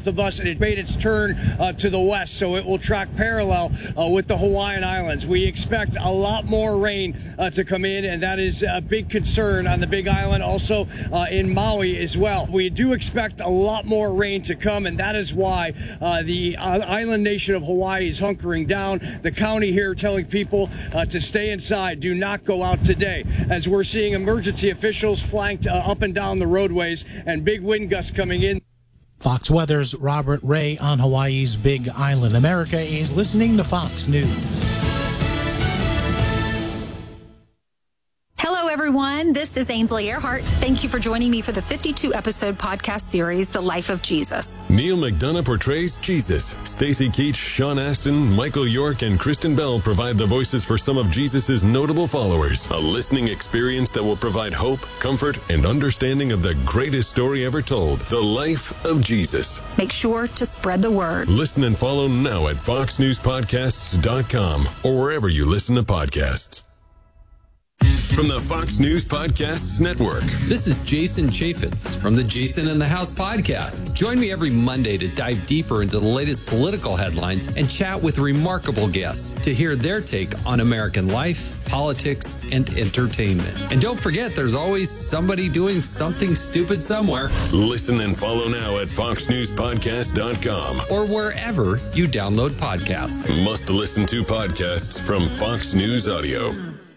south of us, and it made its turn to the west, so it will track parallel with the Hawaiian Islands. We expect a lot more rain to come in, and that is a big concern on the Big Island, also in Maui as well. We do expect a lot more rain to come, and that is why the island nation of Hawaii is hunkering down. The county here telling people to stay inside, do not go out today, as we're seeing emergency officials flanked up and down the roadways and big wind gusts coming in. Fox Weather's Robert Ray on Hawaii's Big Island. America is listening to Fox News. Hello, everyone. This is Ainsley Earhart. Thank you for joining me for the 52-episode podcast series, The Life of Jesus. Neil McDonough portrays Jesus. Stacy Keach, Sean Astin, Michael York, and Kristen Bell provide the voices for some of Jesus' notable followers. A listening experience that will provide hope, comfort, and understanding of the greatest story ever told, The Life of Jesus. Make sure to spread the word. Listen and follow now at foxnewspodcasts.com or wherever you listen to podcasts. From the Fox News Podcasts Network. This is Jason Chaffetz from the Jason in the House podcast. Join me every Monday to dive deeper into the latest political headlines and chat with remarkable guests to hear their take on American life, politics, and entertainment. And don't forget, there's always somebody doing something stupid somewhere. Listen and follow now at foxnewspodcast.com or wherever you download podcasts. Must listen to podcasts from Fox News Audio.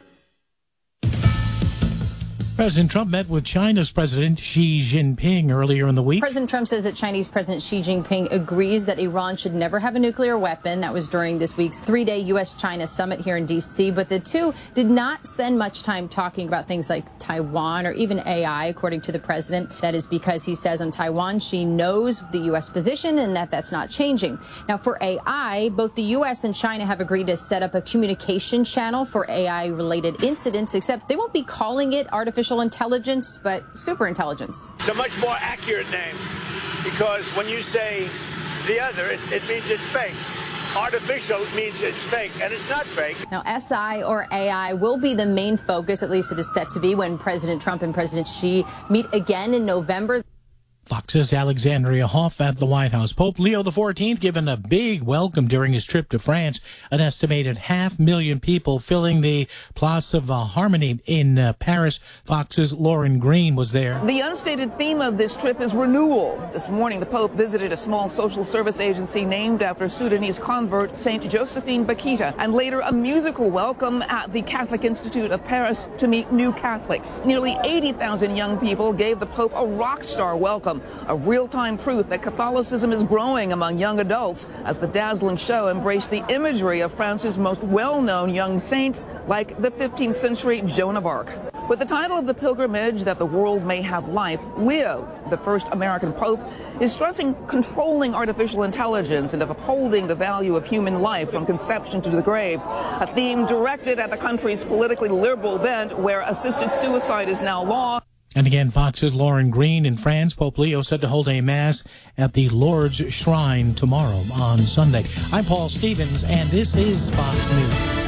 President Trump met with China's President Xi Jinping earlier in the week. President Trump says that Chinese President Xi Jinping agrees that Iran should never have a nuclear weapon. That was during this week's three-day U.S.-China summit here in D.C. But the two did not spend much time talking about things like Taiwan or even AI, according to the president. That is because he says on Taiwan, Xi knows the U.S. position and that's not changing. Now, for AI, both the U.S. and China have agreed to set up a communication channel for AI-related incidents, except they won't be calling it artificial intelligence, but super intelligence. It's a much more accurate name because when you say the other, it means it's fake. Artificial means it's fake, and it's not fake. Now, SI or AI will be the main focus, at least it is set to be, when President Trump and President Xi meet again in November. Fox's Alexandria Hoff at the White House. Pope Leo XIV given a big welcome during his trip to France. An estimated 500,000 people filling the Place of Harmony in Paris. Fox's Lauren Green was there. The unstated theme of this trip is renewal. This morning, the Pope visited a small social service agency named after Sudanese convert Saint Josephine Bakita, and later a musical welcome at the Catholic Institute of Paris to meet new Catholics. Nearly 80,000 young people gave the Pope a rock star welcome. A real-time proof that Catholicism is growing among young adults as the dazzling show embraced the imagery of France's most well-known young saints, like the 15th century Joan of Arc. With the title of the pilgrimage that the world may have life, Leo, the first American pope, is stressing controlling artificial intelligence and of upholding the value of human life from conception to the grave, a theme directed at the country's politically liberal bent where assisted suicide is now law. And again, Fox's Lauren Green in France. Pope Leo said to hold a mass at the Lourdes Shrine tomorrow on Sunday. I'm Paul Stevens, and this is Fox News.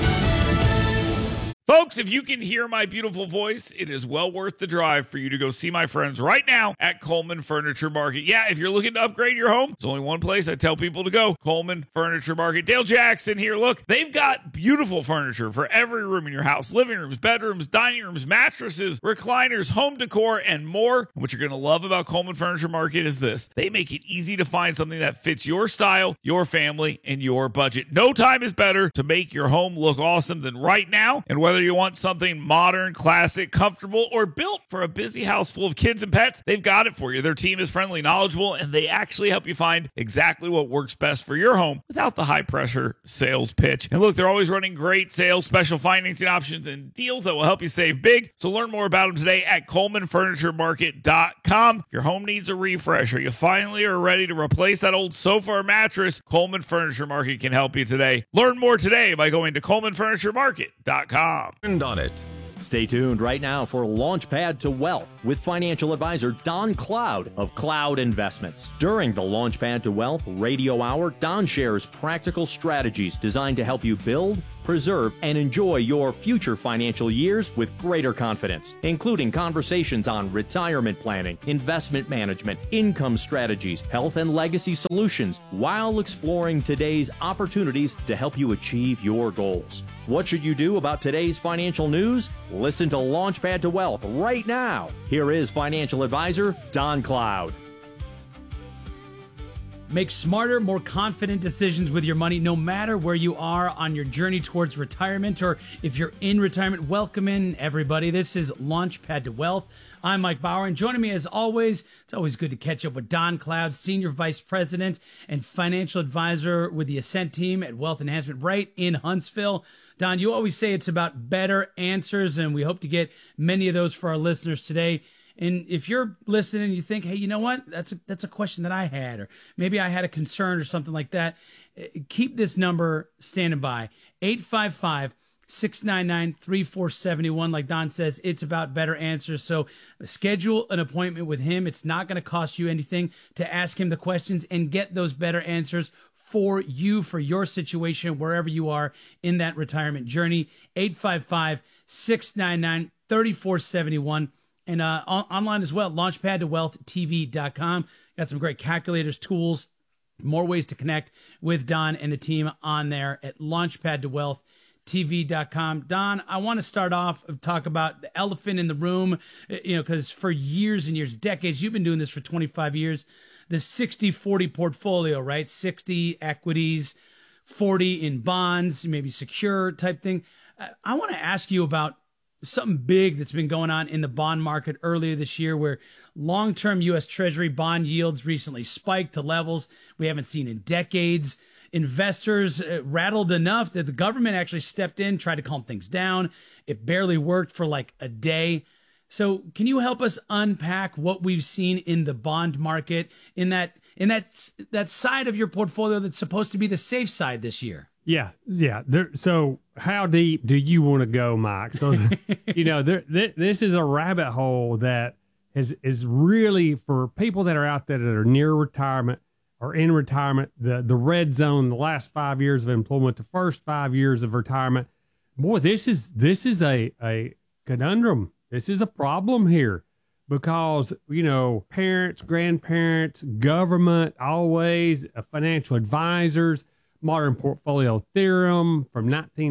Folks, if you can hear my beautiful voice, it is well worth the drive for you to go see my friends right now at Coleman Furniture Market. Yeah, if you're looking to upgrade your home, there's only one place I tell people to go, Coleman Furniture Market. Dale Jackson here. Look, they've got beautiful furniture for every room in your house. Living rooms, bedrooms, dining rooms, mattresses, recliners, home decor, and more. What you're going to love about Coleman Furniture Market is this. They make it easy to find something that fits your style, your family, and your budget. No time is better to make your home look awesome than right now. And whether you want something modern, classic, comfortable, or built for a busy house full of kids and pets, they've got it for you. Their team is friendly, knowledgeable, and they actually help you find exactly what works best for your home without the high-pressure sales pitch. And look, they're always running great sales, special financing options, and deals that will help you save big. So learn more about them today at ColemanFurnitureMarket.com. If your home needs a refresh, or you finally are ready to replace that old sofa or mattress, Coleman Furniture Market can help you today. Learn more today by going to ColemanFurnitureMarket.com. On it. Stay tuned right now for Launchpad to Wealth with financial advisor Don Cloud of Cloud Investments. During the Launchpad to Wealth radio hour, Don shares practical strategies designed to help you build, preserve, and enjoy your future financial years with greater confidence, including conversations on retirement planning, investment management, income strategies, health and legacy solutions, while exploring today's opportunities to help you achieve your goals. What should you do about today's financial news? Listen to Launchpad to Wealth right now. Here is financial advisor Don Cloud. Make smarter, more confident decisions with your money, no matter where you are on your journey towards retirement, or if you're in retirement. Welcome in, everybody. This is Launchpad to Wealth. I'm Mike Bauer, and joining me as always, it's always good to catch up with Don Cloud, Senior Vice President and Financial Advisor with the Ascent team at Wealth Enhancement right in Huntsville. Don, you always say it's about better answers, and we hope to get many of those for our listeners today. And if you're listening and you think, hey, you know what, that's a question that I had, or maybe I had a concern or something like that, keep this number standing by. 855-699-3471. Like Don says, it's about better answers. So schedule an appointment with him. It's not going to cost you anything to ask him the questions and get those better answers for you, for your situation, wherever you are in that retirement journey. 855-699-3471. And online as well, launchpadtowealthtv.com. Got some great calculators, tools, more ways to connect with Don and the team on there at launchpadtowealthtv.com. Don, I want to start off and talk about the elephant in the room, because for years and years, decades, you've been doing this for 25 years, the 60-40 portfolio, right? 60 equities, 40 in bonds, maybe secure type thing. I want to ask you about something big that's been going on in the bond market earlier this year, where long-term U.S. Treasury bond yields recently spiked to levels we haven't seen in decades. Investors rattled enough that the government actually stepped in, tried to calm things down. It barely worked for like a day. So can you help us unpack what we've seen in the bond market in that side of your portfolio that's supposed to be the safe side this year? Yeah. So how deep do you want to go, Mike? So, this is a rabbit hole that is really for people that are out there that are near retirement or in retirement, the red zone, the last 5 years of employment, the first 5 years of retirement. Boy, this is a conundrum. This is a problem here because, parents, grandparents, government, always financial advisors, Modern Portfolio Theorem from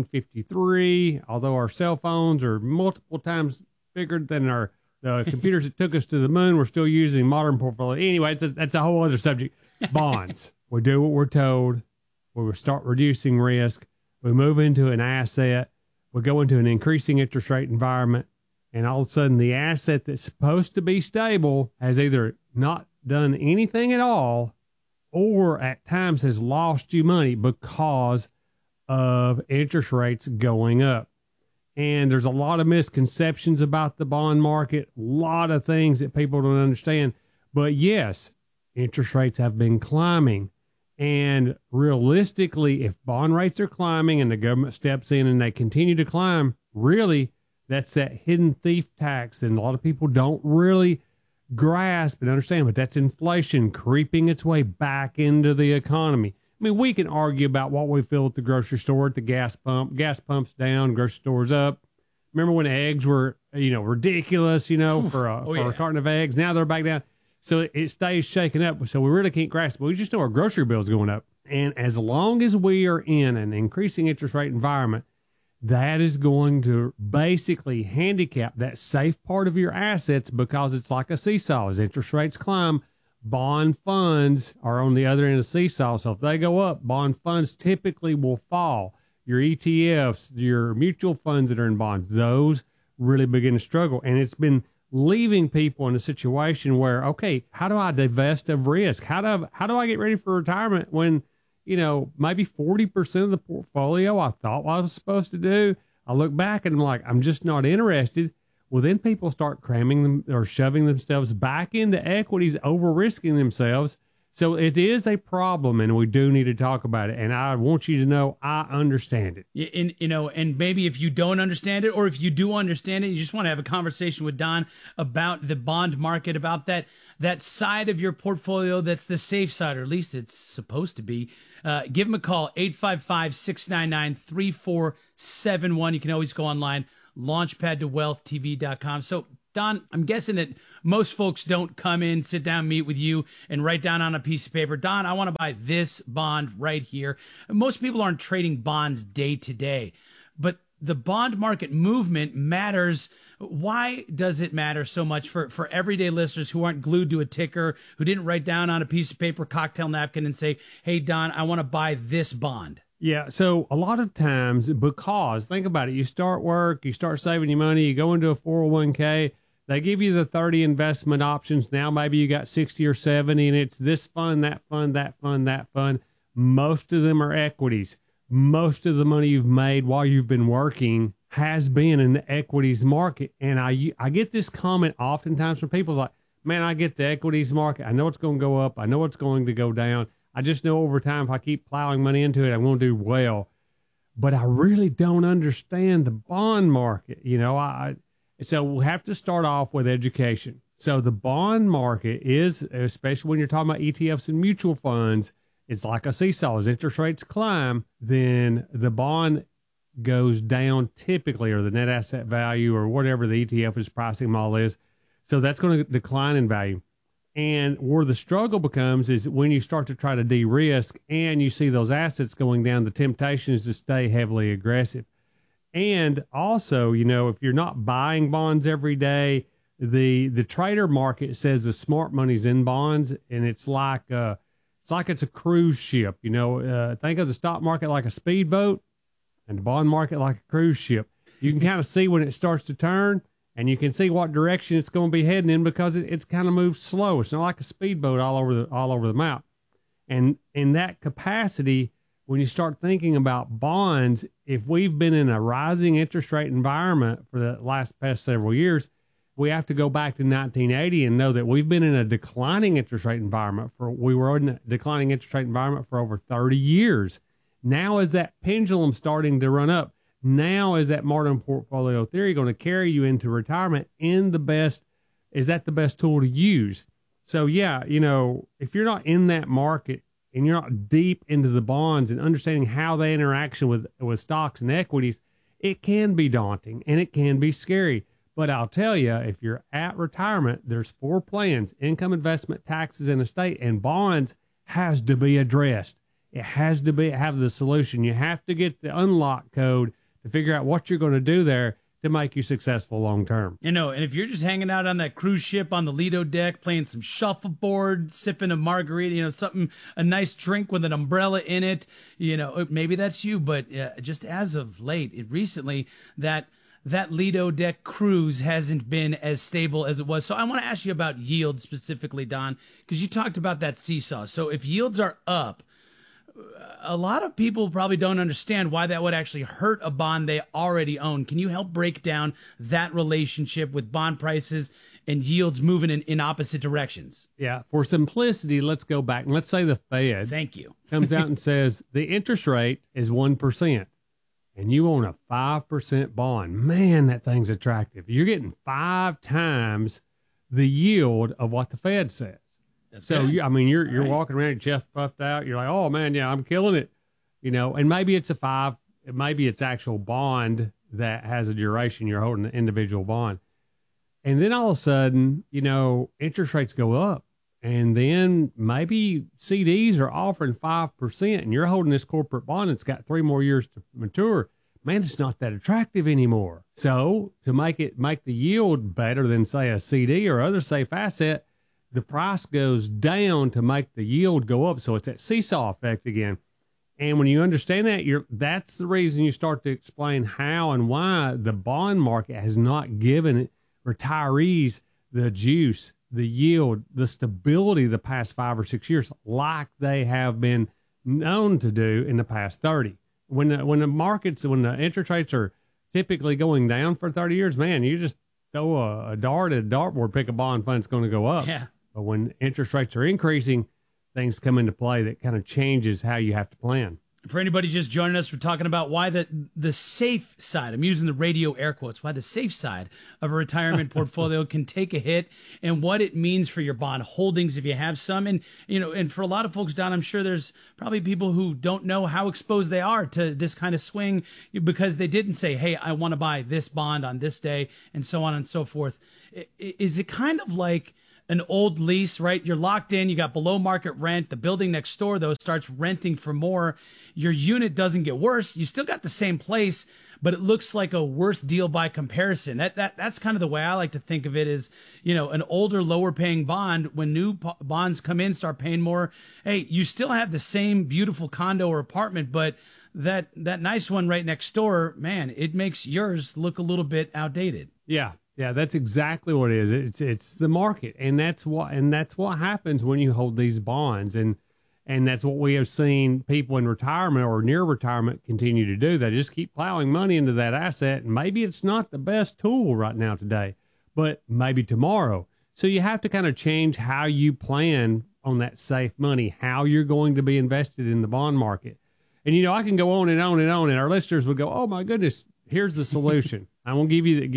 1953, although our cell phones are multiple times bigger than the computers that took us to the moon, we're still using Modern Portfolio. Anyway, that's a whole other subject. Bonds. We do what we're told. We start reducing risk. We move into an asset. We go into an increasing interest rate environment. And all of a sudden, the asset that's supposed to be stable has either not done anything at all or at times has lost you money because of interest rates going up. And there's a lot of misconceptions about the bond market, a lot of things that people don't understand. But yes, interest rates have been climbing. And realistically, if bond rates are climbing and the government steps in and they continue to climb, really, that's that hidden thief tax. And a lot of people don't really grasp and understand, but that's inflation creeping its way back into the economy. I mean, we can argue about what we feel at the grocery store, at the gas pump. Gas pumps down, grocery stores up. Remember when eggs were, ridiculous, for a carton of eggs? Now they're back down. So it stays shaking up. So we really can't grasp it. We just know our grocery bill's going up. And as long as we are in an increasing interest rate environment, that is going to basically handicap that safe part of your assets because it's like a seesaw. As interest rates climb, bond funds are on the other end of the seesaw. So if they go up, bond funds typically will fall. Your ETFs, your mutual funds that are in bonds, those really begin to struggle. And it's been leaving people in a situation where, okay, how do I divest of risk? How do I get ready for retirement when maybe 40% of the portfolio I thought I was supposed to do, I look back and I'm like, I'm just not interested. Well, then people start cramming them or shoving themselves back into equities, over risking themselves. So it is a problem, and we do need to talk about it. And I want you to know I understand it. And maybe if you don't understand it, or if you do understand it, you just want to have a conversation with Don about the bond market, about that side of your portfolio that's the safe side, or at least it's supposed to be. Give him a call, 855-699-3471. You can always go online, launchpadtowealthtv.com. So, Don, I'm guessing that most folks don't come in, sit down, meet with you, and write down on a piece of paper, Don, I want to buy this bond right here. Most people aren't trading bonds day to day, but the bond market movement matters. Why does it matter so much for everyday listeners who aren't glued to a ticker, who didn't write down on a piece of paper, cocktail napkin, and say, hey, Don, I want to buy this bond? Yeah, so a lot of times, because, think about it, you start work, you start saving your money, you go into a 401k, they give you the 30 investment options. Now maybe you got 60 or 70, and it's this fund, that fund, that fund, that fund. Most of them are equities. Most of the money you've made while you've been working has been in the equities market. And I get this comment oftentimes from people like, man, I get the equities market. I know it's going to go up. I know it's going to go down. I just know over time, if I keep plowing money into it, I'm going to do well. But I really don't understand the bond market. So we have to start off with education. So the bond market is, especially when you're talking about ETFs and mutual funds, it's like a seesaw. As interest rates climb, then the bond goes down typically, or the net asset value, or whatever the ETF is pricing them all is. So that's going to decline in value. And where the struggle becomes is when you start to try to de-risk and you see those assets going down, the temptation is to stay heavily aggressive. And also, if you're not buying bonds every day, the trader market says the smart money's in bonds, and it's like it's a cruise ship. Think of the stock market like a speedboat, and the bond market like a cruise ship. You can kind of see when it starts to turn, and you can see what direction it's going to be heading in because it's kind of moves slow. It's not like a speedboat all over the map. And in that capacity, when you start thinking about bonds, if we've been in a rising interest rate environment for the past several years, we have to go back to 1980 and know that we've been in a declining interest rate environment for over 30 years. Now is that pendulum starting to run up? Now is that modern portfolio theory going to carry you into retirement is that the best tool to use? So yeah, if you're not in that market, and you're not deep into the bonds and understanding how they interaction with stocks and equities, it can be daunting and it can be scary. But I'll tell you, if you're at retirement, there's 4 plans: income, investment, taxes, and estate. And bonds has to be addressed. It has to have the solution. You have to get the unlock code to figure out what you're going to do there to make you successful long term. And if you're just hanging out on that cruise ship on the Lido deck, playing some shuffleboard, sipping a margarita, a nice drink with an umbrella in it, maybe that's you. But just as of late, recently, that Lido deck cruise hasn't been as stable as it was. So I want to ask you about yield specifically, Don, because you talked about that seesaw. So if yields are up, a lot of people probably don't understand why that would actually hurt a bond they already own. Can you help break down that relationship with bond prices and yields moving in opposite directions? Yeah. For simplicity, let's go back and let's say the Fed comes out and says the interest rate is 1%, and you own a 5% bond. Man, that thing's attractive. You're getting 5 times the yield of what the Fed says. You're walking around, your chest puffed out. You're like, oh man, yeah, I'm killing it. And maybe it's maybe it's actual bond that has a duration. You're holding an individual bond. And then all of a sudden, interest rates go up, and then maybe CDs are offering 5% and you're holding this corporate bond that's got 3 more years to mature. Man, it's not that attractive anymore. So to make the yield better than say a CD or other safe asset, the price goes down to make the yield go up. So it's that seesaw effect again. And when you understand that, that's the reason you start to explain how and why the bond market has not given retirees the juice, the yield, the stability the past 5 or 6 years like they have been known to do in the past 30. When the interest rates are typically going down for 30 years, man, you just throw a dart at a dartboard, pick a bond fund, it's going to go up. Yeah. But when interest rates are increasing, things come into play that kind of changes how you have to plan. For anybody just joining us, we're talking about why the safe side, I'm using the radio air quotes, why the safe side of a retirement portfolio can take a hit and what it means for your bond holdings if you have some. And, and for a lot of folks, Don, I'm sure there's probably people who don't know how exposed they are to this kind of swing because they didn't say, hey, I want to buy this bond on this day and so on and so forth. Is it kind of like an old lease, right? You're locked in, you got below market rent. The building next door, though, starts renting for more. Your unit doesn't get worse. You still got the same place, but it looks like a worse deal by comparison. That's kind of the way I like to think of it is, an older, lower paying bond. When new bonds come in, start paying more. Hey, you still have the same beautiful condo or apartment, but that nice one right next door, man, it makes yours look a little bit outdated. Yeah, that's exactly what it is. It's the market, and that's what happens when you hold these bonds, and that's what we have seen people in retirement or near retirement continue to do. They just keep plowing money into that asset, and maybe it's not the best tool right now today, but maybe tomorrow. So you have to kind of change how you plan on that safe money, how you're going to be invested in the bond market. And I can go on and on and on, and our listeners would go, "Oh my goodness, here's the solution." I won't give you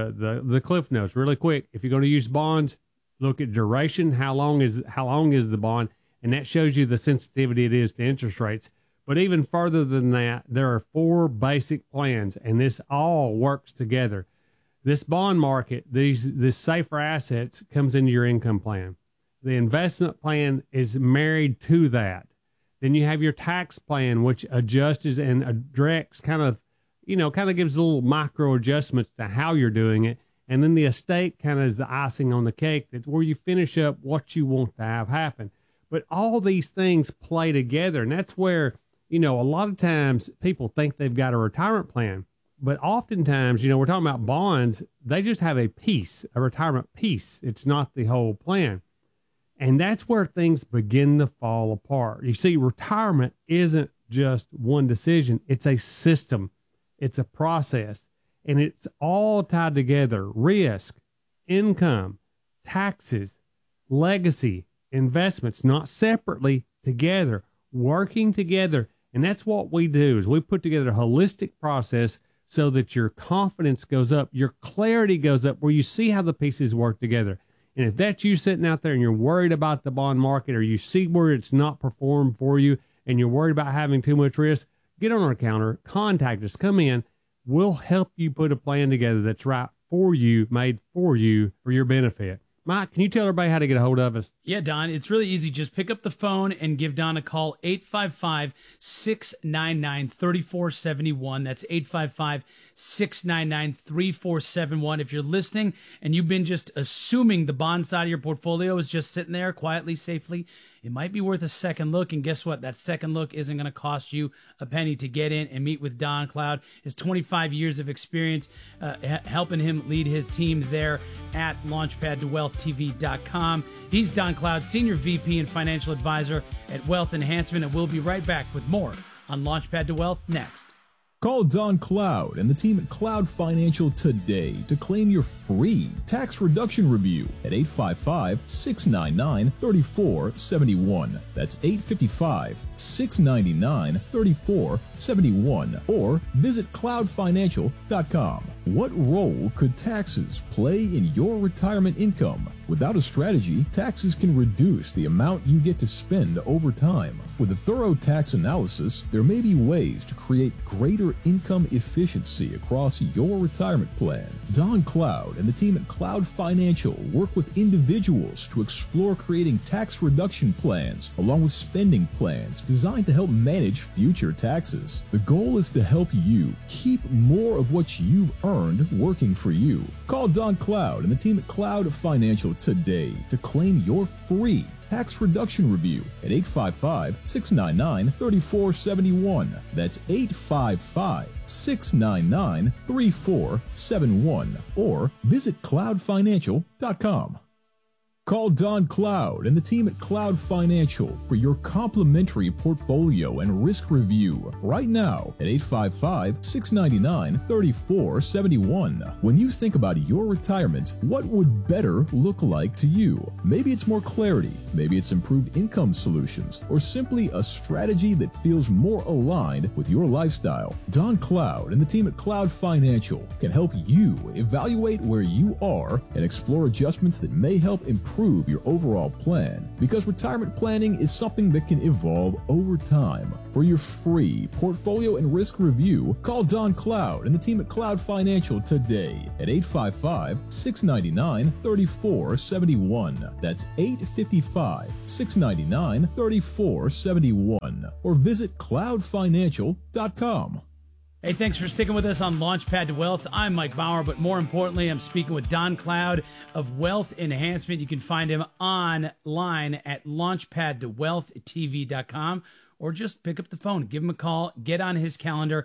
the cliff notes really quick. If you're going to use bonds, look at duration. How long is the bond? And that shows you the sensitivity it is to interest rates. But even further than that, there are 4 basic plans, and this all works together. This bond market, this safer assets comes into your income plan. The investment plan is married to that. Then you have your tax plan, which adjusts and directs kind of gives little micro adjustments to how you're doing it. And then the estate kind of is the icing on the cake. That's where you finish up what you want to have happen. But all these things play together. And that's where, a lot of times people think they've got a retirement plan. But oftentimes, we're talking about bonds. They just have a retirement piece. It's not the whole plan. And that's where things begin to fall apart. You see, retirement isn't just one decision. It's a system. It's a process, and it's all tied together. Risk, income, taxes, legacy, investments, not separately, together, working together. And that's what we do is we put together a holistic process so that your confidence goes up, your clarity goes up, where you see how the pieces work together. And if that's you sitting out there and you're worried about the bond market, or you see where it's not performed for you and you're worried about having too much risk, get on our counter, contact us, come in. We'll help you put a plan together that's right for you, made for you, for your benefit. Mike, can you tell everybody how to get a hold of us? Yeah, Don, it's really easy. Just pick up the phone and give Don a call, 855-699-3471. That's 855-699-3471. If you're listening and you've been just assuming the bond side of your portfolio is just sitting there quietly, safely, it might be worth a second look. And guess what? That second look isn't going to cost you a penny to get in and meet with Don Cloud. His 25 years of experience helping him lead his team there at LaunchpadToWealthTV.com. He's Don Cloud, Senior VP and Financial Advisor at Wealth Enhancement, and we'll be right back with more on Launchpad to Wealth next. Call Don Cloud and the team at Cloud Financial today to claim your free tax reduction review at 855-699-3471. That's 855-699-3471. Or visit cloudfinancial.com. What role could taxes play in your retirement income? Without a strategy, taxes can reduce the amount you get to spend over time. With a thorough tax analysis, there may be ways to create greater income efficiency across your retirement plan. Don Cloud and the team at Cloud Financial work with individuals to explore creating tax reduction plans along with spending plans designed to help manage future taxes. The goal is to help you keep more of what you've earned working for you. Call Don Cloud and the team at Cloud Financial today to claim your free tax reduction review at 855-699-3471. That's 855-699-3471. Or visit cloudfinancial.com. Call Don Cloud and the team at Cloud Financial for your complimentary portfolio and risk review right now at 855-699-3471. When you think about your retirement, what would better look like to you? Maybe it's more clarity, maybe it's improved income solutions, or simply a strategy that feels more aligned with your lifestyle. Don Cloud and the team at Cloud Financial can help you evaluate where you are and explore adjustments that may help improve your overall plan, because retirement planning is something that can evolve over time. For your free portfolio and risk review, call Don Cloud and the team at Cloud Financial today at 855-699-3471. That's 855-699-3471. Or visit cloudfinancial.com. Hey, thanks for sticking with us on Launchpad to Wealth. I'm Mike Bauer, but more importantly, I'm speaking with Don Cloud of Wealth Enhancement. You can find him online at launchpadtowealthtv.com, or just pick up the phone, give him a call, get on his calendar,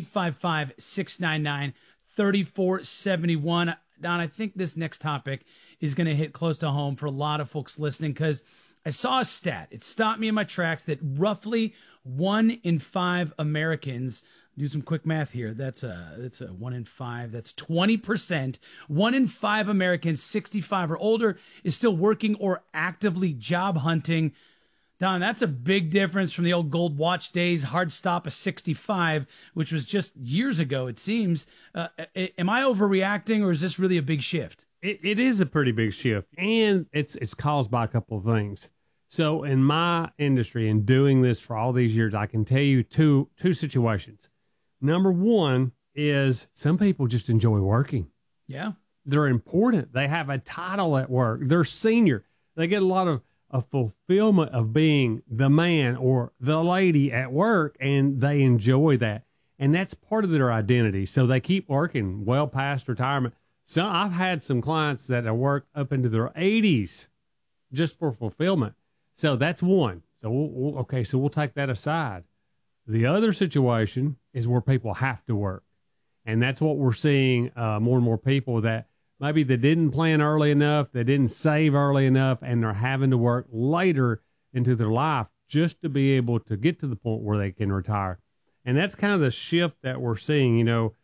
855-699-3471. Don, I think this next topic is going to hit close to home for a lot of folks listening, because I saw a stat. It stopped me in my tracks that roughly 1 in 5 Americans, do some quick math here. That's a 1 in 5. That's 20%. 1 in 5 Americans 65 or older is still working or actively job hunting. Don, that's a big difference from the old gold watch days, hard stop of 65, which was just years ago, it seems. Am I overreacting, or is this really a big shift? It is a pretty big shift, and it's caused by a couple of things. So in my industry and doing this for all these years, I can tell you two situations. Number one is some people just enjoy working. Yeah. They're important. They have a title at work. They're senior. They get a lot of fulfillment of being the man or the lady at work, and they enjoy that. And that's part of their identity. So they keep working well past retirement. So I've had some clients that have worked up into their 80s just for fulfillment. So that's one. So we'll take that aside. The other situation is where people have to work. And that's what we're seeing, more and more people that maybe they didn't plan early enough, they didn't save early enough, and they're having to work later into their life just to be able to get to the point where they can retire. And that's kind of the shift that we're seeing,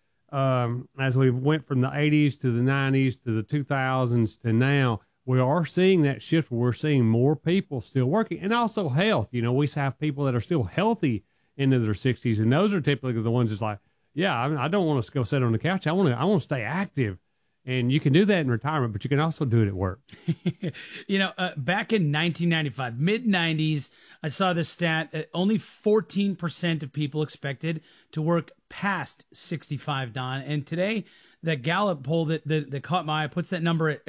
as we went from the 80s to the 90s to the 2000s to now. We are seeing that shift. We're seeing more people still working, and also health. We have people that are still healthy into their 60s, and those are typically the ones that's like, yeah, I don't want to go sit on the couch. I want to stay active. And you can do that in retirement, but you can also do it at work. Back in 1995, mid-90s, I saw this stat. Only 14% of people expected to work past 65, Don. And today, that Gallup poll that caught my eye puts that number at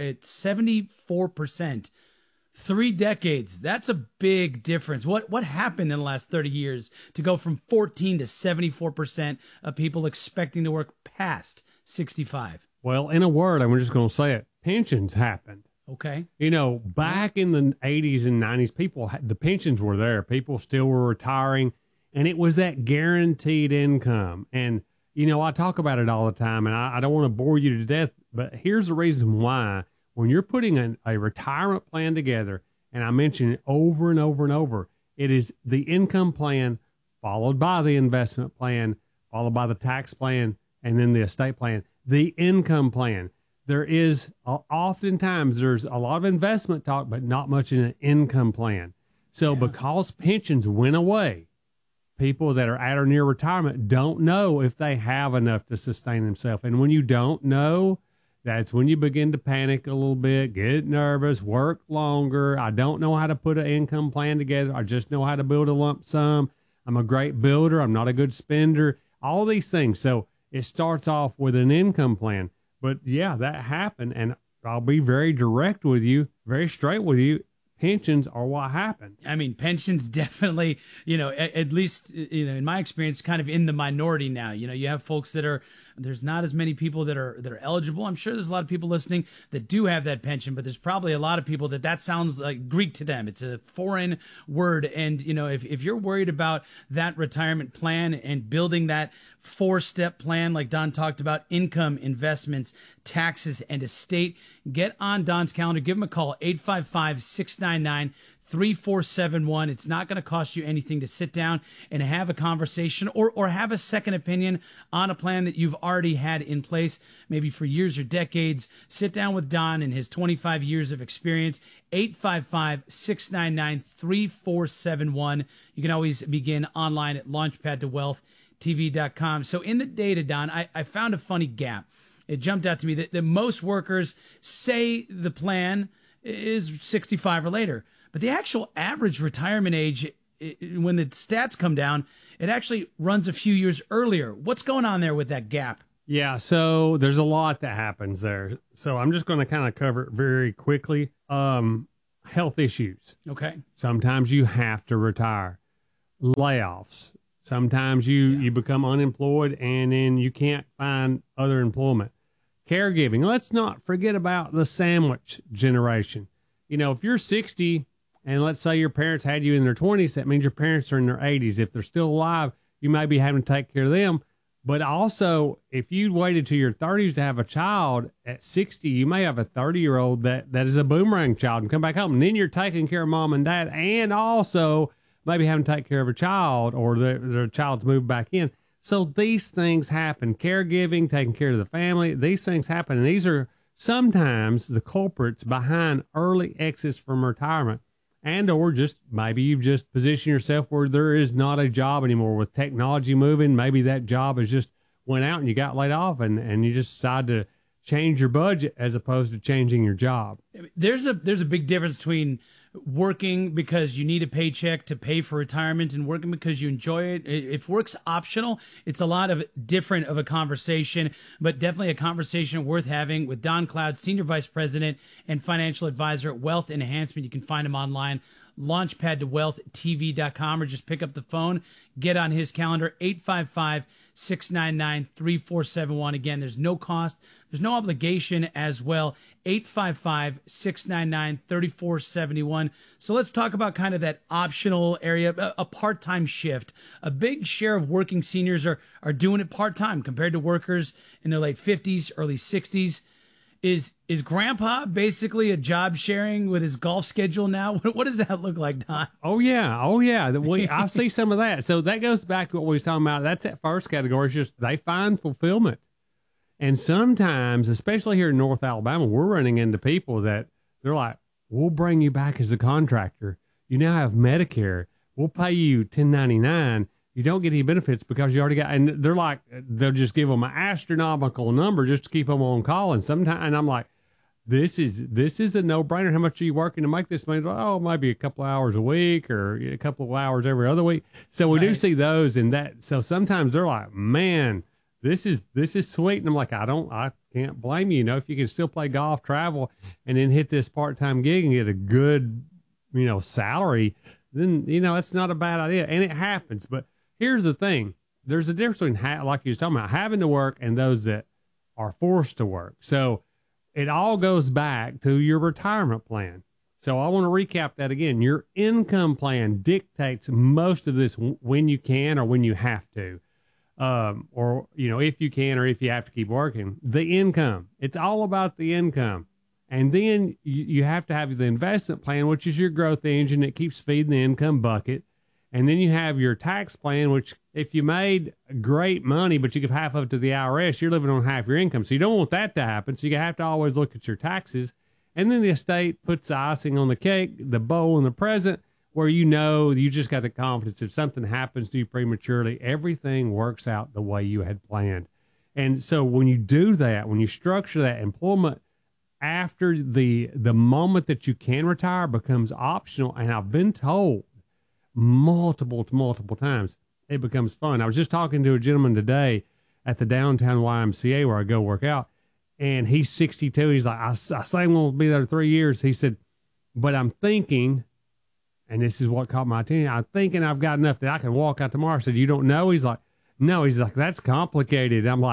74%. 3 decades. That's a big difference. What happened in the last 30 years to go from 14 to 74% of people expecting to work past 65? Well, in a word, I'm just going to say it. Pensions happened. Okay. Back in the 80s and 90s, the pensions were there. People still were retiring, and it was that guaranteed income. And, I talk about it all the time, and I don't want to bore you to death, but here's the reason why. When you're putting a retirement plan together, and I mention it over and over and over, it is the income plan followed by the investment plan, followed by the tax plan, and then the estate plan. The income plan. There is oftentimes there's a lot of investment talk, but not much in an income plan. So because pensions went away, people that are at or near retirement don't know if they have enough to sustain themselves. And when you don't know, that's when you begin to panic a little bit, get nervous, work longer. I don't know how to put an income plan together. I just know how to build a lump sum. I'm a great builder. I'm not a good spender. All these things. So it starts off with an income plan. But yeah, that happened. And I'll be very direct with you, very straight with you. Pensions are what happened. I mean, pensions definitely, at least, in my experience, kind of in the minority now. You have folks that are There's not as many people that are eligible. I'm sure there's a lot of people listening that do have that pension, but there's probably a lot of people that sounds like Greek to them. It's a foreign word. And, if you're worried about that retirement plan and building that 4-step plan, like Don talked about, income, investments, taxes, and estate, get on Don's calendar. Give him a call, 855-699-3471. It's not going to cost you anything to sit down and have a conversation or have a second opinion on a plan that you've already had in place, maybe for years or decades. Sit down with Don and his 25 years of experience, 855-699-3471. You can always begin online at launchpadtowealthtv.com. So in the data, Don, I found a funny gap. It jumped out to me that most workers say the plan is 65 or later. But the actual average retirement age, when the stats come down, it actually runs a few years earlier. What's going on there with that gap? Yeah, so there's a lot that happens there. So I'm just going to kind of cover it very quickly. Health issues. Okay. Sometimes you have to retire. Layoffs. Sometimes you become unemployed and then you can't find other employment. Caregiving. Let's not forget about the sandwich generation. If you're 60 and let's say your parents had you in their 20s, that means your parents are in their 80s. If they're still alive, you may be having to take care of them. But also, if you waited to your 30s to have a child at 60, you may have a 30-year-old that is a boomerang child and come back home. And then you're taking care of mom and dad and also maybe having to take care of a child or the child's moved back in. So these things happen. Caregiving, taking care of the family, these things happen. And these are sometimes the culprits behind early exits from retirement. And or just maybe you've just positioned yourself where there is not a job anymore. With technology moving, maybe that job has just went out and you got laid off and you just decide to change your budget as opposed to changing your job. There's a big difference between working because you need a paycheck to pay for retirement and working because you enjoy it. If work's optional, it's a lot of different of a conversation, but definitely a conversation worth having with Don Cloud, Senior Vice President and Financial Advisor at Wealth Enhancement. You can find him online, launchpadtowealthtv.com, or just pick up the phone, get on his calendar, 855-699-3471. Again, there's no cost. There's no obligation as well, 855-699-3471. So let's talk about kind of that optional area, a part-time shift. A big share of working seniors are doing it part-time compared to workers in their late 50s, early 60s. Is Grandpa basically a job sharing with his golf schedule now? What does that look like, Don? Oh yeah. I see some of that. So that goes back to what we was talking about. That's that first category. It's just they find fulfillment. And sometimes, especially here in North Alabama, we're running into people that they're like, we'll bring you back as a contractor. You now have Medicare. We'll pay you $10.99. You don't get any benefits because you already got, and they're like, they'll just give them an astronomical number just to keep them on call. And I'm like, this is a no-brainer. How much are you working to make this money? Oh, maybe a couple of hours a week or a couple of hours every other week. So we do see those and that. So sometimes they're like, man, this is sweet. And I'm like, I can't blame you. If you can still play golf, travel, and then hit this part-time gig and get a good, salary, then, it's not a bad idea. And it happens. But here's the thing. There's a difference between, like you was talking about, having to work and those that are forced to work. So it all goes back to your retirement plan. So I want to recap that again. Your income plan dictates most of this when you can or when you have to. Or, if you can or if you have to keep working. The income. It's all about the income. And then you have to have the investment plan, which is your growth engine that keeps feeding the income bucket. And then you have your tax plan, which if you made great money, but you give half of it to the IRS, you're living on half your income. So you don't want that to happen. So you have to always look at your taxes. And then the estate puts the icing on the cake, the bow and the present, where you just got the confidence if something happens to you prematurely, everything works out the way you had planned. And so when you do that, when you structure that employment after the moment that you can retire becomes optional, and I've been told multiple times, it becomes fun. I was just talking to a gentleman today at the downtown YMCA where I go work out, and he's 62. He's like, I say I'm going to be there 3 years. He said, but I'm thinking, and this is what caught my attention, I'm thinking I've got enough that I can walk out tomorrow. I said, you don't know? He's like, no. He's like, that's complicated. I'm like,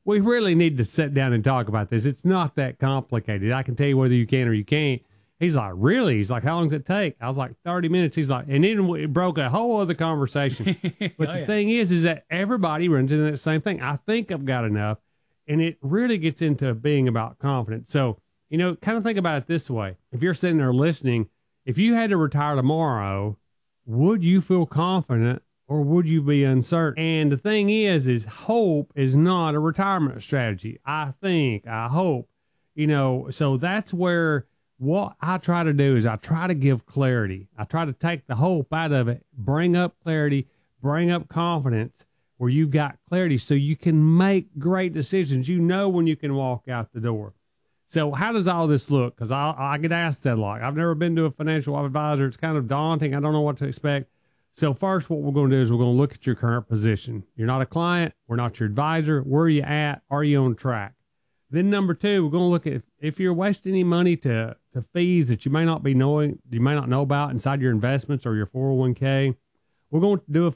we really need to sit down and talk about this. It's not that complicated. I can tell you whether you can or you can't. He's like, really? He's like, how long does it take? I was like, 30 minutes. He's like, and then it broke a whole other conversation. But the thing is that everybody runs into that same thing. I think I've got enough. And it really gets into being about confidence. So, you know, kind of think about it this way. If you're sitting there listening, if you had to retire tomorrow, would you feel confident or would you be uncertain? And the thing is hope is not a retirement strategy. I hope, you know, so that's where what I try to do is I try to give clarity. I try to take the hope out of it, bring up clarity, bring up confidence where you've got clarity so you can make great decisions. You know when you can walk out the door. So how does all this look? Because I get asked that a lot. I've never been to a financial advisor. It's kind of daunting. I don't know what to expect. So first, what we're going to do is we're going to look at your current position. You're not a client. We're not your advisor. Where are you at? Are you on track? Then number two, we're going to look at if you're wasting any money to fees that you may not know about inside your investments or your 401k. We're going to do a